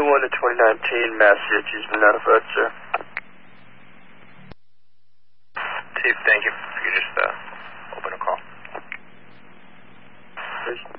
21 to 2019, Mass CFG has been notified, sir. Chief, thank you. You just open a call. Please.